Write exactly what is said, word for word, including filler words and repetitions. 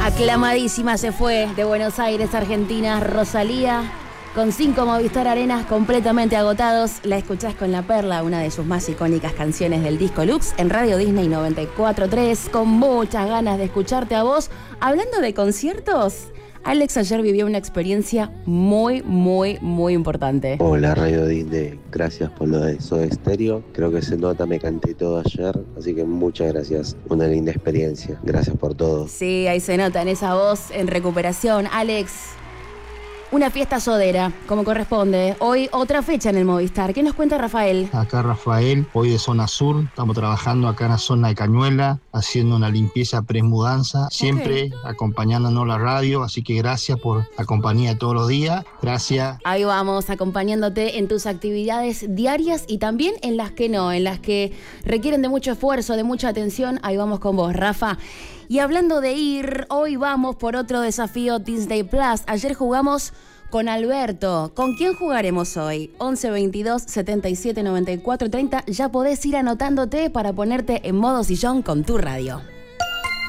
Aclamadísima se fue de Buenos Aires, Argentina, Rosalía, con cinco Movistar Arenas completamente agotados. La escuchás con La Perla, una de sus más icónicas canciones del disco Lux, en Radio Disney noventa y cuatro punto tres, con muchas ganas de escucharte a vos. Hablando de conciertos, Alex ayer vivió una experiencia muy, muy, muy importante. Hola Radio Disney, gracias por lo de Soda Stereo. Creo que se nota, me canté todo ayer, así que muchas gracias. Una linda experiencia, gracias por todo. Sí, ahí se nota en esa voz en recuperación. Alex, una fiesta sodera, como corresponde. Hoy otra fecha en el Movistar. ¿Qué nos cuenta Rafael? Acá Rafael, hoy de zona sur, estamos trabajando acá en la zona de Cañuela, haciendo una limpieza pre-mudanza, siempre okay. acompañándonos la radio, así que gracias por la compañía de todos los días, gracias. Ahí vamos, acompañándote en tus actividades diarias y también en las que no, en las que requieren de mucho esfuerzo, de mucha atención. Ahí vamos con vos, Rafa. Y hablando de ir, hoy vamos por otro desafío Disney Plus. Ayer jugamos con Alberto. ¿Con quién jugaremos hoy? once veintidós setenta y siete noventa y cuatro treinta. Ya podés ir anotándote para ponerte en modo sillón con tu radio.